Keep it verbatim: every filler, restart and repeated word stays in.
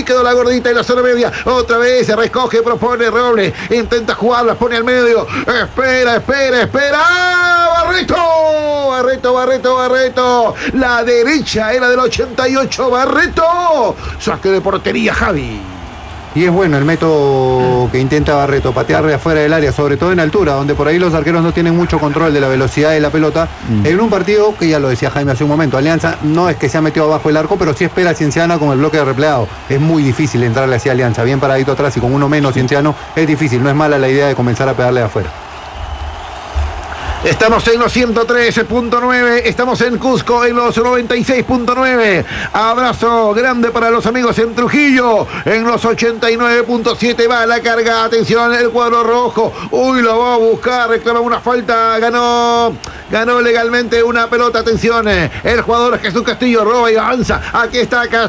quedó la gordita en la zona media. Otra vez se recoge, propone Robles. Intenta jugarla, pone al medio. Espera, espera, espera. Barreto, Barreto, Barreto, Barreto. La derecha era del ochenta y ocho. Barreto. Saque de portería, Javi. Y es bueno el método que intenta Barreto, patear de afuera del área, sobre todo en altura, donde por ahí los arqueros no tienen mucho control de la velocidad de la pelota. Mm. En un partido, que ya lo decía Jaime hace un momento, Alianza no es que se ha metido abajo el arco, pero sí espera a Cienciano con el bloque de replegado. Es muy difícil entrarle hacia Alianza, bien paradito atrás y con uno menos Cienciano, es difícil, no es mala la idea de comenzar a pegarle de afuera. Estamos en los ciento trece punto nueve, estamos en Cusco en los noventa y seis punto nueve. Abrazo grande para los amigos en Trujillo en los ochenta y nueve punto siete. Va la carga, atención, el cuadro rojo. Uy, lo va a buscar, reclama una falta, ganó, ganó legalmente una pelota, atención. El jugador Jesús Castillo roba y avanza. Aquí está acá.